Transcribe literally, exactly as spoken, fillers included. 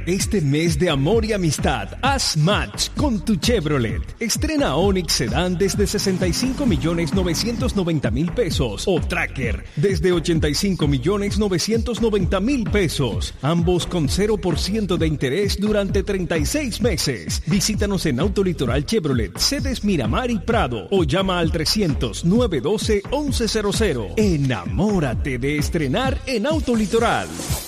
Este mes de amor y amistad, haz match con tu Chevrolet. Estrena Onix Sedán desde sesenta y cinco millones novecientos noventa mil pesos o Tracker desde ochenta y cinco millones novecientos noventa mil pesos. Ambos con cero por ciento de interés durante treinta y seis meses. Visítanos en Autolitoral Chevrolet, sedes Miramar y Prado o llama al trescientos, nueve uno dos, once cero cero. Enamórate de estrenar en Autolitoral.